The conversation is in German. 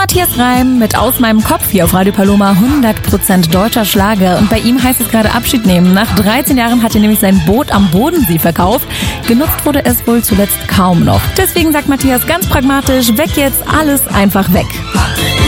Matthias Reim mit Aus meinem Kopf hier auf Radio Paloma, 100% deutscher Schlager. Und bei ihm heißt es gerade Abschied nehmen. Nach 13 Jahren hat er nämlich sein Boot am Bodensee verkauft. Genutzt wurde es wohl zuletzt kaum noch. Deswegen sagt Matthias ganz pragmatisch, weg jetzt, alles einfach weg.